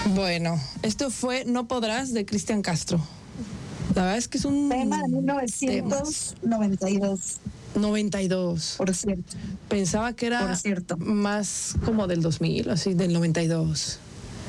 Bueno, esto fue No Podrás de Cristian Castro. La verdad es que es un tema de 1992. 92. Por cierto. Pensaba que era más como del 2000, así, del 92.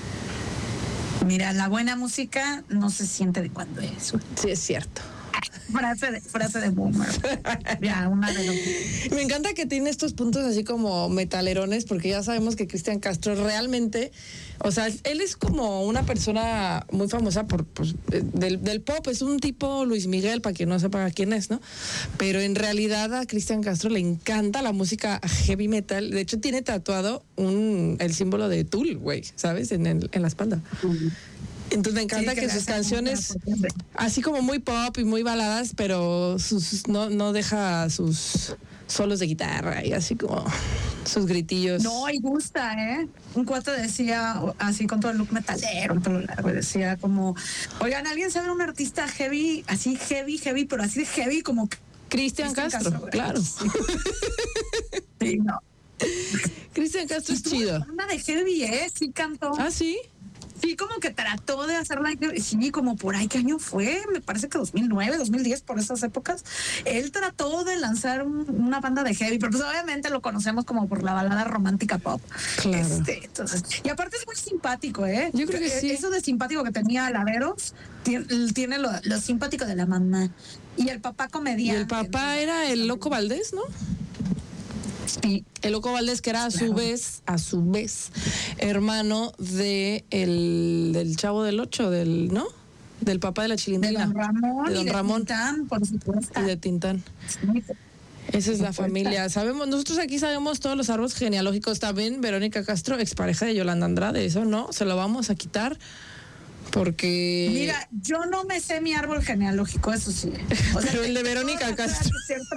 Mira, la buena música no se siente de cuándo es. Sí, es cierto. Frase de boomer. Ya, una de los... Me encanta que tiene estos puntos así como metalerones, porque ya sabemos que Cristian Castro realmente, o sea, él es como una persona muy famosa por pues, del pop, es un tipo Luis Miguel, para quien no sepa quién es, ¿no? Pero en realidad a Cristian Castro le encanta la música heavy metal. De hecho, tiene tatuado el símbolo de Tool, güey, ¿sabes? En la espalda. Entonces me encanta que sus canciones, así como muy pop y muy baladas, pero no deja sus solos de guitarra y así como sus gritillos. No, y gusta, ¿eh? Un cuate decía, así con todo el look metalero, el pelo largo, decía como, oigan, ¿alguien sabe un artista heavy, así heavy, pero así de heavy como Cristian Castro, claro. Sí, no. Cristian Castro es chido. Una de heavy, sí cantó. ¿Ah, sí? Sí, como que trató de hacerla, sí, como por ahí, ¿qué año fue? Me parece que 2009, 2010, por esas épocas. Él trató de lanzar una banda de heavy, pero pues obviamente lo conocemos como por la balada romántica pop. Claro. Entonces, y aparte es muy simpático, ¿eh? Yo creo que sí. Eso de simpático que tenía Alaveros, tiene lo simpático de la mamá. Y el papá comediante. Y el papá era el Loco Valdés, ¿no? Sí. El Loco Valdés, que era a su vez, hermano del Chavo del Ocho, ¿no? Del papá de la Chilindrina. De Don Ramón. De Tintán, por supuesto. Y de Tintán. Sí. Esa es la familia. Nosotros aquí sabemos todos los árboles genealógicos también. Verónica Castro, expareja de Yolanda Andrade, eso no, se lo vamos a quitar. Porque... Mira, yo no me sé mi árbol genealógico, eso sí. O sea, pero el de Verónica Castro.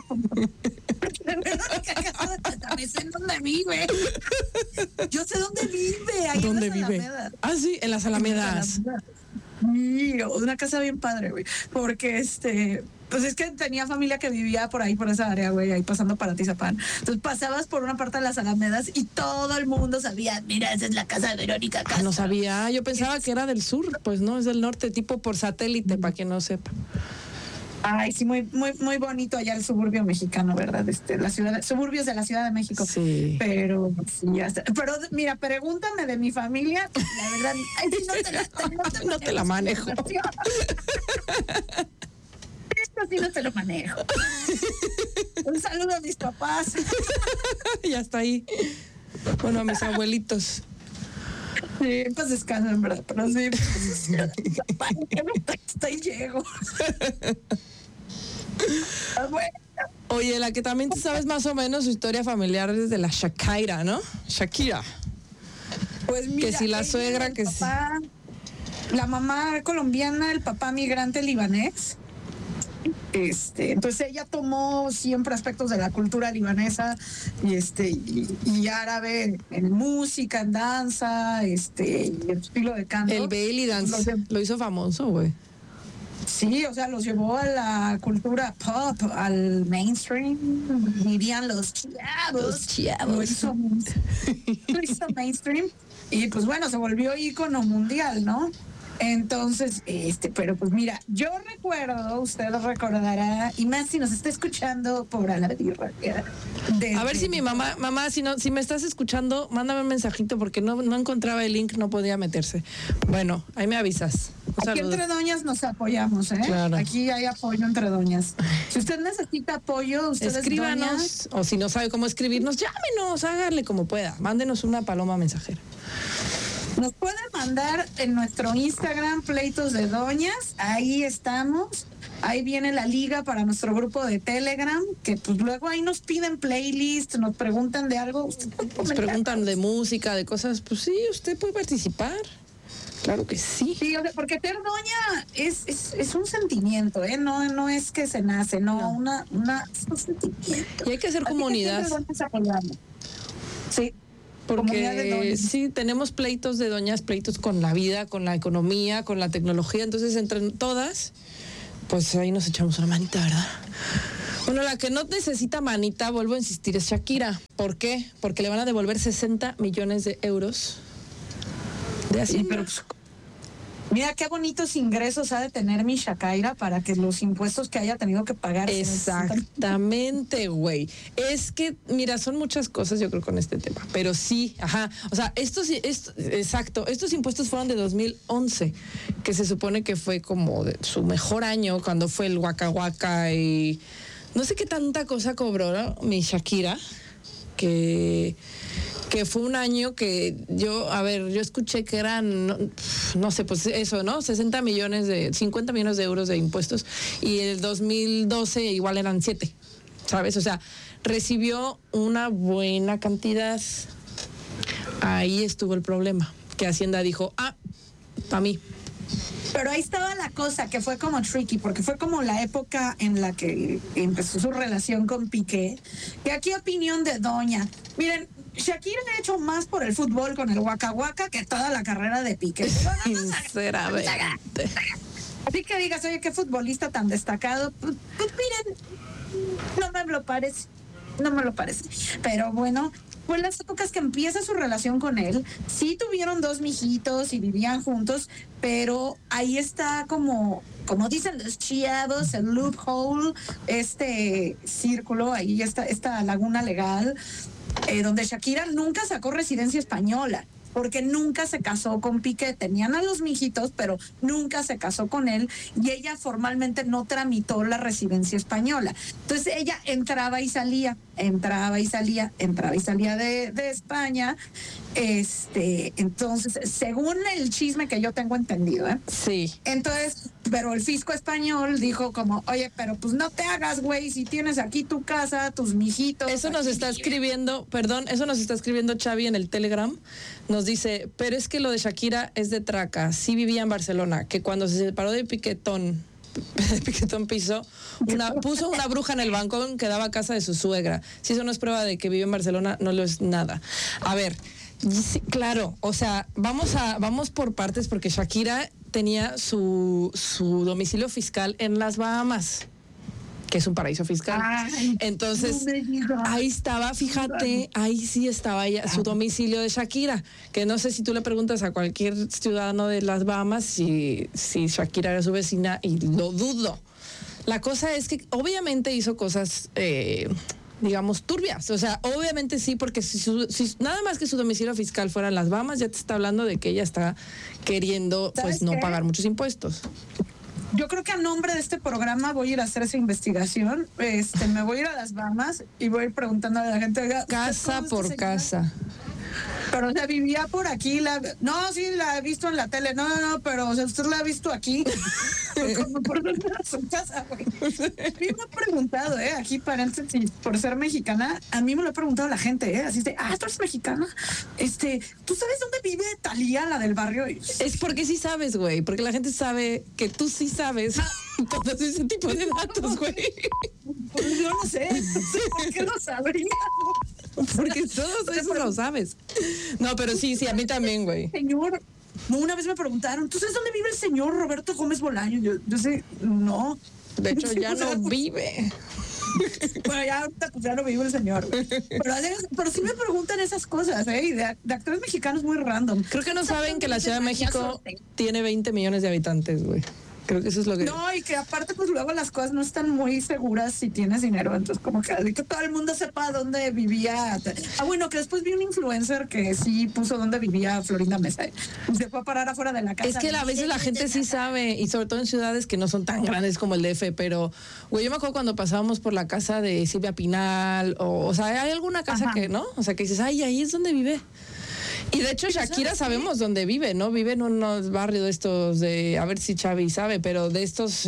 Me sé dónde vive. Yo sé dónde vive. Ahí ¿Dónde en las vive? Alamedas. Ah, sí, en las Alamedas. Sí, una casa bien padre, güey. Porque pues es que tenía familia que vivía por ahí, por esa área, güey, ahí pasando para Tizapán. Entonces pasabas por una parte de las Alamedas y todo el mundo sabía, mira, esa es la casa de Verónica Castro. No sabía, yo pensaba que era del sur, pues no, es del norte, tipo por satélite, para quien no sepa. Ay, sí, muy, muy, muy bonito allá el suburbio mexicano, ¿verdad? Suburbios de la Ciudad de México. Sí. Pero sí, ya está. Pero mira, pregúntame de mi familia, la verdad, ay, no te la manejo. Esto sí no te lo manejo. Un saludo a mis papás. Ya está ahí. Bueno, a mis abuelitos. Sí, pues descansan, ¿verdad? Pero sí, hasta ahí llego. Bueno. Oye, la que también te sabes más o menos su historia familiar es de la Shakira, ¿no? Shakira. Pues mira, que si la suegra, que papá, la mamá colombiana, el papá migrante libanés. Entonces ella tomó siempre aspectos de la cultura libanesa y árabe en música, en danza, el estilo de canto. El belly dance lo hizo famoso, güey. Sí, o sea, los llevó a la cultura pop, al mainstream, dirían los chavos. Los chavos. Lo hizo mainstream y pues bueno, se volvió ícono mundial, ¿no? Entonces, pero pues mira, yo recuerdo, usted recordará, y más si nos está escuchando por a la birra. A ver si mi mamá, si me estás escuchando, mándame un mensajito porque no encontraba el link, no podía meterse. Bueno, ahí me avisas. Aquí entre doñas nos apoyamos, ¿eh? Claro. Aquí hay apoyo entre doñas. Si usted necesita apoyo, ustedes escríbanos, doñas, o si no sabe cómo escribirnos, llámenos, háganle como pueda, mándenos una paloma mensajera. Nos pueden mandar en nuestro Instagram, Pleitos de Doñas, ahí estamos. Ahí viene la liga para nuestro grupo de Telegram, que pues luego ahí nos piden playlists, nos preguntan de algo. Nos preguntan de música, de cosas, pues sí, usted puede participar. Claro que sí. Sí, porque ser doña es un sentimiento, ¿eh? No es que se nace, es un sentimiento. Y hay que hacer comunidad. Sí. Porque sí, tenemos pleitos de doñas, pleitos con la vida, con la economía, con la tecnología. Entonces, entre todas, pues ahí nos echamos una manita, ¿verdad? Bueno, la que no necesita manita, vuelvo a insistir, es Shakira. ¿Por qué? Porque le van a devolver 60 millones de euros de Hacienda. Pero pues, mira qué bonitos ingresos ha de tener mi Shakira para que los impuestos que haya tenido que pagar. Exactamente, güey. Es que, mira, son muchas cosas yo creo con este tema, pero sí, ajá. O sea, estos impuestos fueron de 2011, que se supone que fue como su mejor año cuando fue el Waka Waka y no sé qué tanta cosa cobró, ¿no? Mi Shakira, que fue un año que yo escuché que eran, no sé, pues eso, ¿no? 50 millones de euros de impuestos y el 2012 igual eran 7, ¿sabes? O sea, recibió una buena cantidad. Ahí estuvo el problema, que Hacienda dijo, para mí. Pero ahí estaba la cosa, que fue como tricky, porque fue como la época en la que empezó su relación con Piqué. Y aquí opinión de doña. Miren, Shakira ha hecho más por el fútbol con el Waka Waka que toda la carrera de Piqué. Sinceramente. Así que digas, oye, qué futbolista tan destacado. Pues miren, no me lo parece. No me lo parece. Pero bueno, fue las épocas que empieza su relación con él. Sí tuvieron 2 mijitos y vivían juntos, pero ahí está como dicen los chiados, el loophole, este círculo, ahí está esta laguna legal, donde Shakira nunca sacó residencia española, porque nunca se casó con Piqué. Tenían a los mijitos, pero nunca se casó con él y ella formalmente no tramitó la residencia española. Entonces ella entraba y salía de España. Entonces, según el chisme que yo tengo entendido, Sí. Entonces, pero el fisco español dijo como, oye, pero pues no te hagas, güey, si tienes aquí tu casa, tus mijitos. Eso nos está escribiendo Xavi en el Telegram. Nos dice, pero es que lo de Shakira es de traca. Sí vivía en Barcelona, que cuando se separó de Piquetón puso una bruja en el balcón que daba casa de su suegra. Si eso no es prueba de que vive en Barcelona, no lo es nada. A ver, sí, claro, o sea, vamos por partes, porque Shakira tenía su domicilio fiscal en las Bahamas, que es un paraíso fiscal. Entonces, ahí estaba, fíjate, ahí sí estaba ella, su domicilio de Shakira, que no sé si tú le preguntas a cualquier ciudadano de las Bahamas si Shakira era su vecina, y lo dudo. La cosa es que obviamente hizo cosas, digamos, turbias. O sea, obviamente sí, porque si nada más que su domicilio fiscal fuera en las Bahamas, ya te está hablando de que ella está queriendo, pues, no pagar muchos impuestos. Yo creo que a nombre de este programa voy a ir a hacer esa investigación. Me voy a ir a las Bahamas y voy a ir preguntando a la gente. Casa por casa. Pero, o sea, vivía por aquí. No, sí, la he visto en la tele. No, pero, o sea, usted la ha visto aquí. Como por dónde era su casa, güey. A mí me ha preguntado, aquí paréntesis, por ser mexicana, a mí me lo ha preguntado la gente, así de, ¿tú eres mexicana? ¿Tú sabes dónde vive Talía, la del barrio? Es porque sí sabes, güey, porque la gente sabe que tú sí sabes todo ese tipo de datos, güey. Pues yo no sé por qué lo sabría. Porque todo eso lo sabes. No, pero sí, a mí también, güey. Señor, una vez me preguntaron, ¿tú sabes dónde vive el señor Roberto Gómez Bolaño? Yo sé, no. De hecho, ya no vive. Bueno, ya ahorita pues ya no vive el señor. Pero sí me preguntan esas cosas, y de actores mexicanos muy random. Creo que no saben que la Ciudad de México tiene 20 millones de habitantes, güey. Creo que eso es lo que... No, y que aparte pues luego las cosas no están muy seguras si tienes dinero, entonces como que todo el mundo sepa dónde vivía. Bueno, que después vi un influencer que sí puso dónde vivía Florinda Mesa. Se fue a parar afuera de la casa. Es que a veces la gente sí sabe, y sobre todo en ciudades que no son tan grandes como el DF, pero, güey, yo me acuerdo cuando pasábamos por la casa de Silvia Pinal, o sea, hay alguna casa que, ¿no? O sea, que dices, ahí es donde vive. Y de hecho Shakira sabemos dónde vive, ¿no? Vive en unos barrios de estos de, a ver si Xavi sabe, pero de estos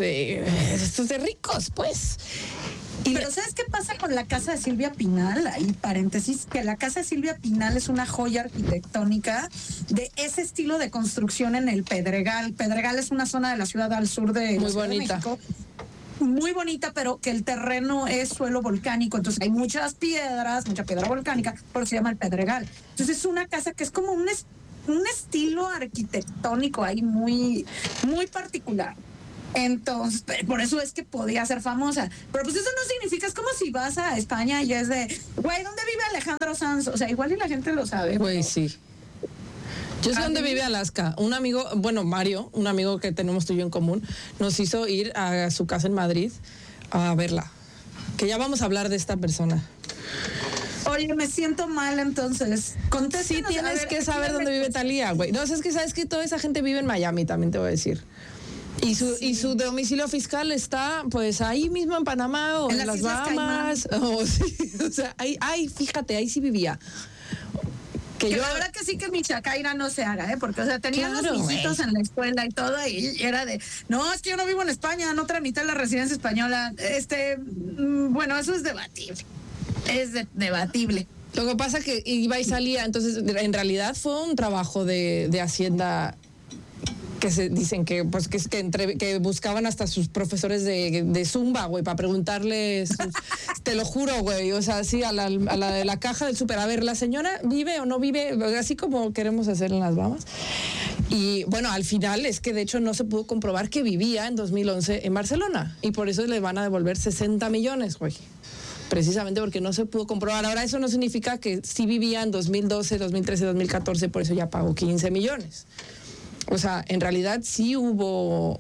de ricos, pues. Pero ¿sabes qué pasa con la casa de Silvia Pinal? Ahí paréntesis, que la casa de Silvia Pinal es una joya arquitectónica de ese estilo de construcción en el Pedregal. Pedregal es una zona de la ciudad al sur de muy la Ciudad bonita. de México. Muy bonita, pero que el terreno es suelo volcánico, entonces hay mucha piedra volcánica, por eso se llama el Pedregal. Entonces es una casa que es como un estilo arquitectónico ahí muy, muy particular. Entonces, por eso es que podía ser famosa. Pero pues eso no significa, es como si vas a España y es de, güey, ¿dónde vive Alejandro Sanz? O sea, igual y la gente lo sabe. Güey, sí. Yo sé dónde vive Alaska. Un amigo, bueno, Mario, un amigo que tenemos tú y yo en común, nos hizo ir a su casa en Madrid a verla. Que ya vamos a hablar de esta persona. Oye, me siento mal entonces. Sí, tienes que saber dónde vive Thalía, güey. No, es que sabes que toda esa gente vive en Miami, también te voy a decir. Y su domicilio fiscal está, pues, ahí mismo en Panamá o en las Bahamas. O sea, ahí, fíjate, ahí sí vivía. Que yo, la verdad que sí que mi chacaira no se haga, porque, o sea, tenía los visitos en la escuela y todo, y era de, no, es que yo no vivo en España, no tramité la residencia española. Bueno, eso es debatible. Debatible. Lo que pasa que iba y salía, entonces, en realidad fue un trabajo de Hacienda que se dicen que pues que buscaban hasta sus profesores de Zumba, güey, para preguntarles, te lo juro, güey, o sea, así a la de la caja del súper, a ver, ¿la señora vive o no vive? Así como queremos hacer en las Bahamas. Y bueno, al final es que de hecho no se pudo comprobar que vivía en 2011 en Barcelona, y por eso le van a devolver 60 millones, güey. Precisamente porque no se pudo comprobar. Ahora, eso no significa que sí vivía en 2012, 2013, 2014, por eso ya pagó 15 millones. O sea, en realidad sí hubo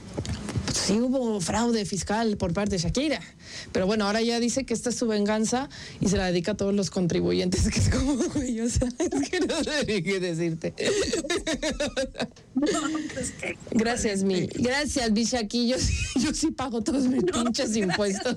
fraude fiscal por parte de Shakira. Pero bueno, ahora ya dice que esta es su venganza y se la dedica a todos los contribuyentes, que es como, güey, o sea, es que no sé qué decirte. Gracias, mi Shakira. Yo sí pago todos mis pinches impuestos.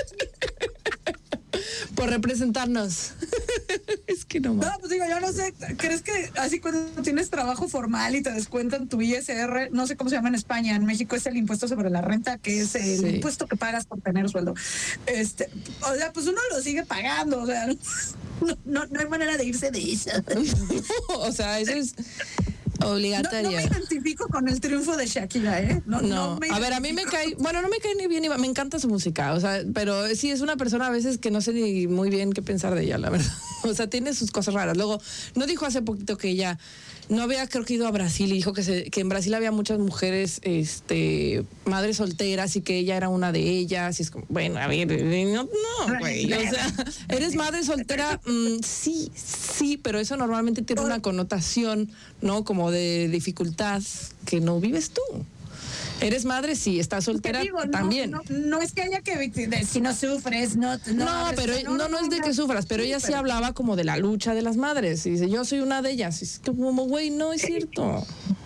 Por representarnos. Es que no más. No, pues digo, yo no sé, ¿crees que así cuando tienes trabajo formal y te descuentan tu ISR, no sé cómo se llama en España, en México es el impuesto sobre la renta, que es el impuesto que pagas por tener sueldo? O sea, pues uno lo sigue pagando, o sea, no hay manera de irse de eso. O sea, eso es obligatorio. No me identifico con el triunfo de Shakira, ¿eh? No a ver, a mí me cae, bueno, no me cae ni bien ni mal, me encanta su música, o sea, pero sí es una persona a veces que no sé ni muy bien qué pensar de ella, la verdad. O sea, tiene sus cosas raras. Luego, no dijo hace poquito que ella no había, creo que ido a Brasil, y dijo que en Brasil había muchas mujeres, madres solteras, y que ella era una de ellas, y es como, bueno, a ver, no, güey, o sea, ¿eres madre soltera? Sí, pero eso normalmente tiene una connotación, ¿no? Como de dificultad que no vives tú. ¿Eres madre? Sí. ¿Estás soltera? También. No es que haya que si no sufres, no, pero no es de que sufras, pero ella sí hablaba como de la lucha de las madres, y dice, yo soy una de ellas, y es como, güey, no es cierto.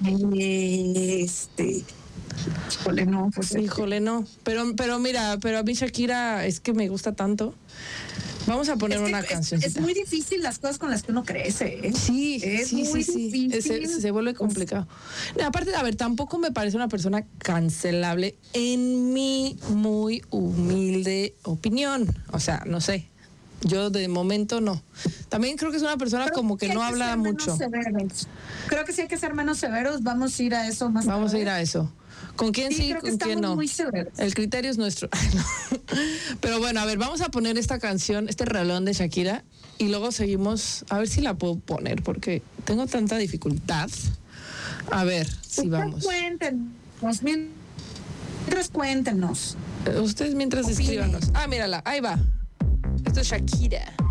Híjole, no, pues. Híjole, no. Pero mira, pero a mí Shakira es que me gusta tanto. Vamos a poner una canción. Es muy difícil las cosas con las que uno crece, ¿eh? Sí. Se vuelve complicado. Aparte, a ver, tampoco me parece una persona cancelable en mi muy humilde opinión. O sea, no sé. Yo de momento no. También creo que es una persona como que no habla mucho. Creo que sí hay que ser menos severos. Vamos a ir a eso más tarde. Vamos a ir a eso. ¿Con quién sí, con quién no? Muy severos. El criterio es nuestro. Pero bueno, a ver, vamos a poner esta canción, este relón de Shakira, y luego seguimos, a ver si la puedo poner, porque tengo tanta dificultad. A ver si vamos. Cuéntenos. Ustedes mientras escríbanos. Mírala, ahí va. Esto es Shakira.